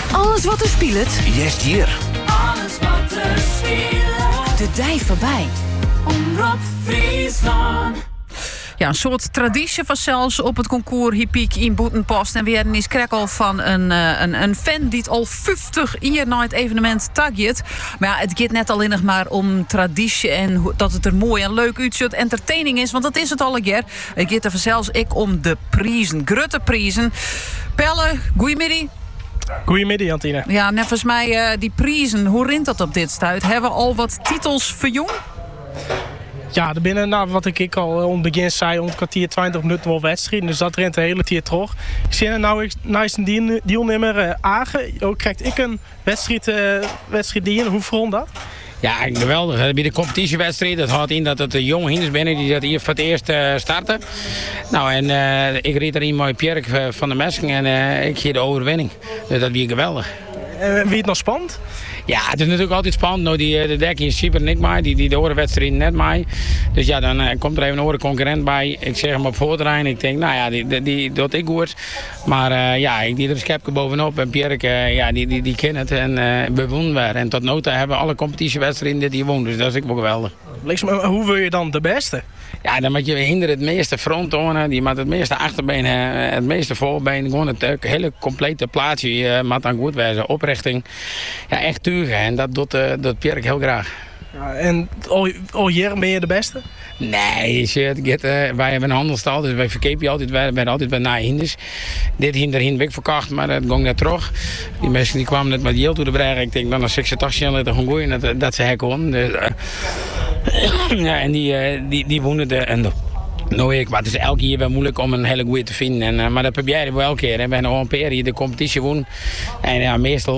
Alles wat er speelt. Jest hier. Alles wat er speelt. De dij voorbij. Omroep Friesland. Ja, een soort traditie van zelfs op het concours Hippiek in Boetenpost. En weer is krekkel van een fan die het al 50 jaar na het evenement tagjet. Maar ja, het gaat net alleen nog maar om traditie en dat het er mooi en leuk uitziet. Entertaining is, want dat is het al een keer. Het gaat er zelfs ik om de prijzen, grote prijzen. Pelle, goeiemiddag. Goedemiddag, Jantine. Ja, net volgens mij die prijzen, hoe rint dat op dit stuit? Hebben we al wat titels voor jong? Ja, er binnen, nou, wat ik al om het begin zei, om het kwartier 20 minuten wel wedstrijd. Dus dat rent de hele tijd terug. Ik zie er nou naast een deelnemer Agen. Ook krijg ik een wedstrijd die in. Hoe vond dat? Ja, geweldig. Bij de competitiewedstrijd, dat houdt in dat het de jonge hinders binnen die dat hier voor het eerst starten. Nou, en ik reed erin mooi Pierre van de Mesking en ik geef de overwinning. Dus dat weer geweldig. Wie het nog spannend? Ja, het is natuurlijk altijd spannend. Nou, de dekking is super niet mee, die de andere wedstrijd net mee. Dus ja, dan komt er even een andere concurrent bij. Ik zeg hem op voorterrein. Ik denk, nou ja, die doet ik goed. Maar ja, ik die er een schepje bovenop. En Pierre, ja, die kent het. En we wonnen weer. En tot nota hebben we alle competitiewedstrijden die wonen. Dus dat is ook wel geweldig. Hoe wil je dan de beste? Ja, dan moet je hinder het meeste front tonen, die moet het meeste achterbeen, het meeste voorbeen, gewoon het hele complete plaatsje moet dan goed wezen, oprichting, ja echt tuigen en dat doet Pierre heel graag. Ja, en al jaren ben je de beste? Nee, wij hebben een handelstal, dus wij verkepen altijd, wij zijn altijd bij naar hinders. Dit hinder ik verkocht, maar dat ging net terug. Die mensen die kwamen net met Jeel toe de brengen. Ik denk dan als 86 jaar later gewoon gooien dat ze herkomen. Dus, ja, en die wonen en nou, maar het is elke keer wel moeilijk om een hele goeie te vinden. Maar dat probeer je wel elke keer. We hebben al een paar hier de competitie wonen. En ja, meestal